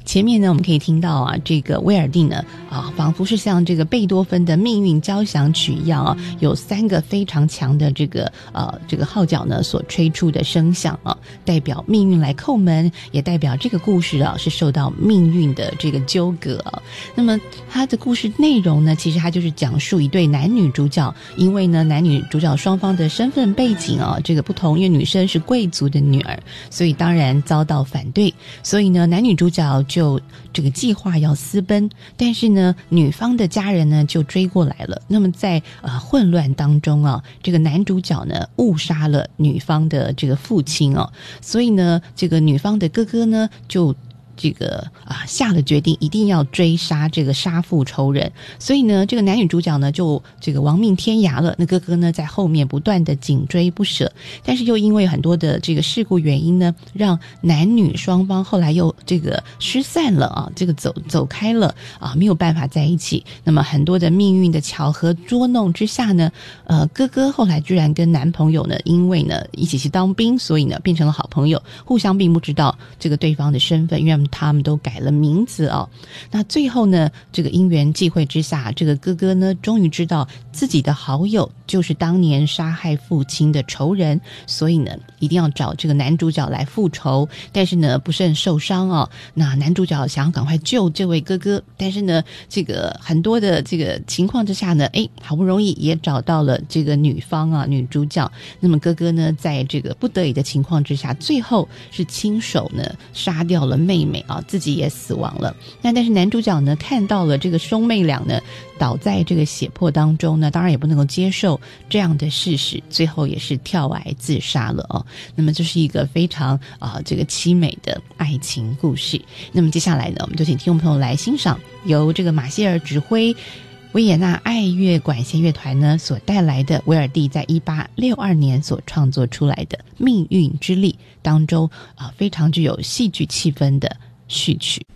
前面呢，我们可以听到啊，这个威尔第呢，仿佛是像这个贝多芬的命运交响曲一样啊，有3个非常强的这个号角呢所吹出的声响啊，代表命运来叩门，也代表这个故事啊是受到命运的这个纠葛啊。那么它的故事内容呢，其实它就是讲述一对男女主角，因为呢男女主角双方的身份背景啊这个不同，因为女生是贵族的女儿，所以当然遭到反对，所以呢男女主角就这个计划要私奔，但是呢女方的家人呢就追过来了。那么在混乱当中啊，这个男主角呢误杀了女方的这个父亲啊，所以呢这个女方的哥哥呢就下了决定一定要追杀这个杀父仇人，所以呢这个男女主角呢就这个亡命天涯了，那哥哥呢在后面不断的紧追不舍，但是又因为很多的这个事故原因呢，让男女双方后来又这个失散了啊，这个走开了啊，没有办法在一起。那么很多的命运的巧合捉弄之下呢，哥哥后来居然跟男朋友呢因为呢一起去当兵，所以呢变成了好朋友，互相并不知道这个对方的身份，因为他们都改了名字哦。那最后呢这个因缘际会之下，这个哥哥呢终于知道自己的好友就是当年杀害父亲的仇人，所以呢一定要找这个男主角来复仇，但是呢不慎受伤哦。那男主角想要赶快救这位哥哥，但是呢这个很多的这个情况之下呢，好不容易也找到了这个女方啊，女主角。那么哥哥呢在这个不得已的情况之下，最后是亲手呢杀掉了妹妹啊，自己也死亡了。但是男主角呢看到了这个兄妹俩呢倒在这个血泊当中呢，当然也不能够接受这样的事实，最后也是跳崖自杀了哦。那么这是一个非常这个凄美的爱情故事。那么接下来呢，我们就请听众朋友来欣赏由这个马歇尔指挥维也纳爱乐管弦乐团呢所带来的威尔第在1862年所创作出来的《命运之力》当中非常具有戏剧气氛的序曲。